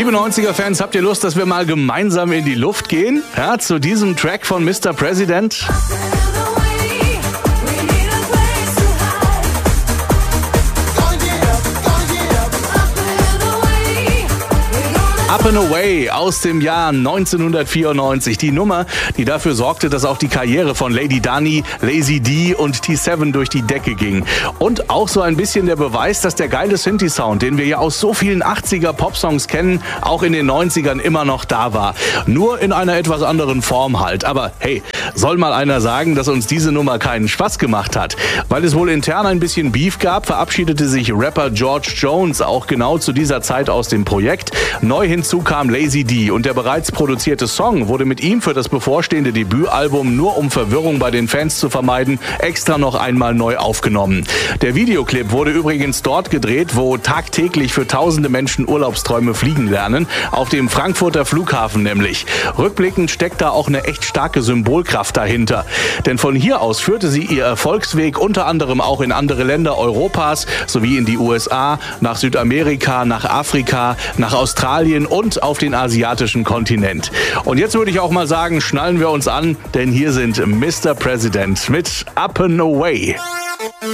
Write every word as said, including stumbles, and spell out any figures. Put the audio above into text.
Liebe neunziger-Fans, habt ihr Lust, dass wir mal gemeinsam in die Luft gehen? Ja, zu diesem Track von Mister President. Up and Away aus dem Jahr neunzehnhundertvierundneunzig. Die Nummer, die dafür sorgte, dass auch die Karriere von Lady Dani, Lazy D und T sieben durch die Decke ging. Und auch so ein bisschen der Beweis, dass der geile Synthi-Sound, den wir ja aus so vielen achtziger-Pop-Songs kennen, auch in den neunzigern immer noch da war. Nur in einer etwas anderen Form halt. Aber hey, soll mal einer sagen, dass uns diese Nummer keinen Spaß gemacht hat? Weil es wohl intern ein bisschen Beef gab, verabschiedete sich Rapper George Jones auch genau zu dieser Zeit aus dem Projekt. Neu hinzu kam Lazy D und der bereits produzierte Song wurde mit ihm für das bevorstehende Debütalbum, nur um Verwirrung bei den Fans zu vermeiden, extra noch einmal neu aufgenommen. Der Videoclip wurde übrigens dort gedreht, wo tagtäglich für tausende Menschen Urlaubsträume fliegen lernen, auf dem Frankfurter Flughafen nämlich. Rückblickend steckt da auch eine echt starke Symbolkraft dahinter. Denn von hier aus führte sie ihr Erfolgsweg unter anderem auch in andere Länder Europas, sowie in die U S A, nach Südamerika, nach Afrika, nach Australien und auf den asiatischen Kontinent. Und jetzt würde ich auch mal sagen, schnallen wir uns an, denn hier sind Mister President mit Up and Away.